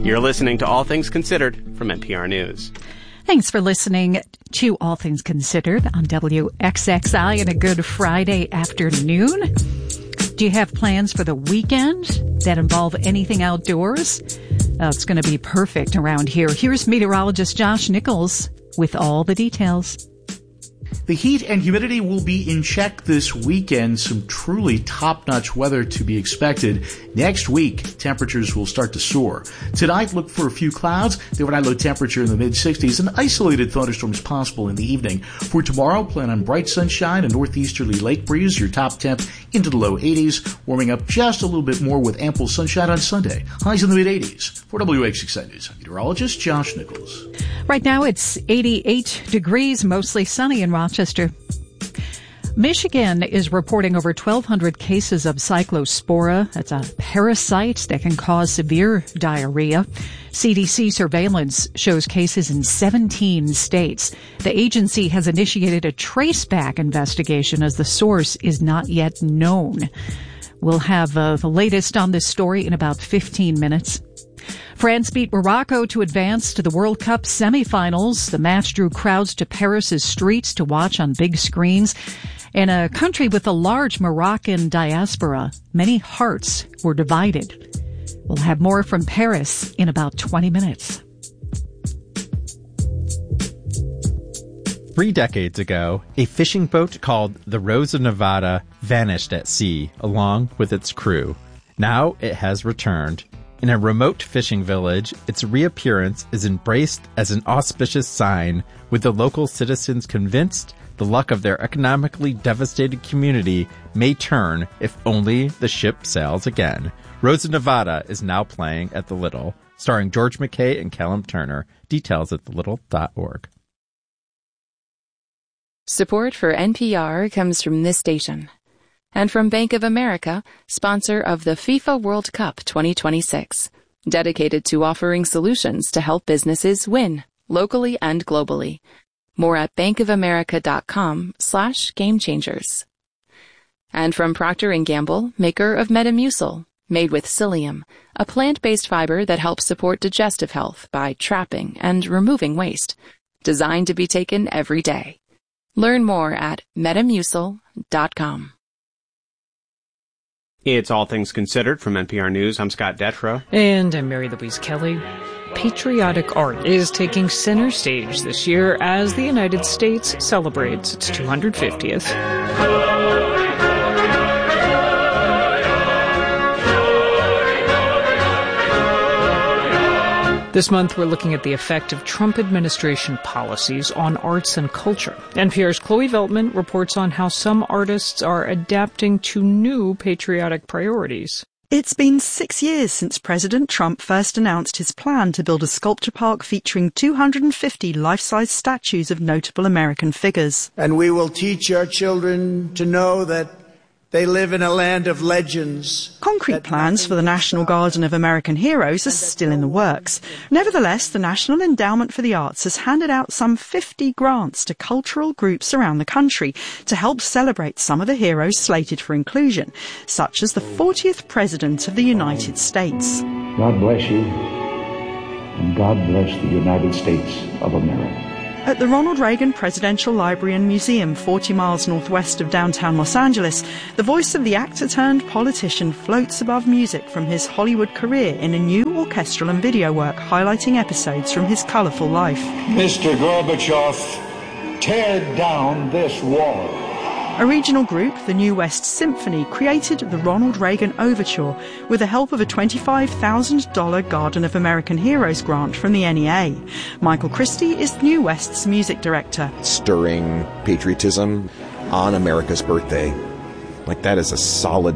You're listening to All Things Considered from NPR News. Thanks for listening to All Things Considered on WXXI and a good Friday afternoon. Do you have plans for the weekend that involve anything outdoors? It's going to be perfect around here. Here's meteorologist Josh Nichols with all the details. The heat and humidity will be in check this weekend. Some truly top-notch weather to be expected. Next week, temperatures will start to soar. Tonight, look for a few clouds. The overnight low temperature in the mid-60s and isolated thunderstorms possible in the evening. For tomorrow, plan on bright sunshine and northeasterly lake breeze. Your top temp into the low 80s, warming up just a little bit more with ample sunshine on Sunday. Highs in the mid-80s. For WXXI News, meteorologist Josh Nichols. Right now, it's 88 degrees, mostly sunny in Rochester. Michigan is reporting over 1,200 cases of cyclospora. That's a parasite that can cause severe diarrhea. CDC surveillance shows cases in 17 states. The agency has initiated a traceback investigation as the source is not yet known. We'll have the latest on this story in about 15 minutes. France beat Morocco to advance to the World Cup semifinals. The match drew crowds to Paris's streets to watch on big screens. In a country with a large Moroccan diaspora, many hearts were divided. We'll have more from Paris in about 20 minutes. 3 decades ago, a fishing boat called the Rose of Nevada vanished at sea along with its crew. Now it has returned. In a remote fishing village, its reappearance is embraced as an auspicious sign, with the local citizens convinced the luck of their economically devastated community may turn if only the ship sails again. Rose of Nevada is now playing at the Little, starring George McKay and Callum Turner. Details at thelittle.org. Support for NPR comes from this station. And from Bank of America, sponsor of the FIFA World Cup 2026, dedicated to offering solutions to help businesses win, locally and globally. More at bankofamerica.com/gamechangers. And from Procter & Gamble, maker of Metamucil, made with psyllium, a plant-based fiber that helps support digestive health by trapping and removing waste, designed to be taken every day. Learn more at metamucil.com. It's All Things Considered from NPR News. I'm Scott Detrow. And I'm Mary Louise Kelly. Patriotic art is taking center stage this year as the United States celebrates its 250th. This month, we're looking at the effect of Trump administration policies on arts and culture. NPR's Chloe Veltman reports on how some artists are adapting to new patriotic priorities. It's been 6 years since President Trump first announced his plan to build a sculpture park featuring 250 life-size statues of notable American figures. And we will teach our children to know that they live in a land of legends. Concrete plans for the National Garden of American Heroes are still in the works. Nevertheless, the National Endowment for the Arts has handed out some 50 grants to cultural groups around the country to help celebrate some of the heroes slated for inclusion, such as the 40th President of the United States. God bless you, and God bless the United States of America. At the Ronald Reagan Presidential Library and Museum, 40 miles northwest of downtown Los Angeles, the voice of the actor-turned-politician floats above music from his Hollywood career in a new orchestral and video work highlighting episodes from his colorful life. Mr. Gorbachev, tear down this wall. A regional group, the New West Symphony, created the Ronald Reagan Overture with the help of a $25,000 Garden of American Heroes grant from the NEA. Michael Christie is New West's music director. Stirring patriotism on America's birthday. Like, that is a solid